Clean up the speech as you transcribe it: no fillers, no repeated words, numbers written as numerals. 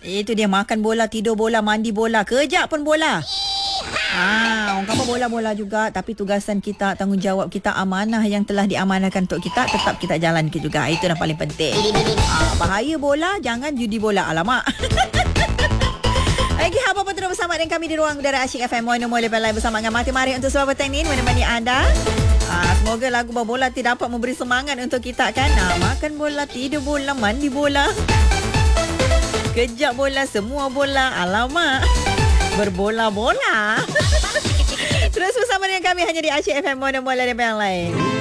Itu dia, makan bola, tidur bola, mandi bola, kejap pun bola. Orang kata bola-bola juga, tapi tugasan kita, tanggungjawab kita, amanah yang telah diamanahkan untuk kita, tetap kita jalankan juga. Itu yang paling penting. Bahaya bola, jangan judi bola. Alamak. Lagi apa-apa terus bersama dengan kami di Ruang Udara Asyik FM Mono Mula Live bersama dengan Mati Mari untuk sebuah petang ini menemani anda. Semoga lagu Bola dapat memberi semangat untuk kita kan. Makan bola, tidur bola, mandi bola, kejap bola, semua bola. Alamak. Berbola-bola. Terus bersama dengan kami hanya di Asyik FM Mono Mula Live yang lain.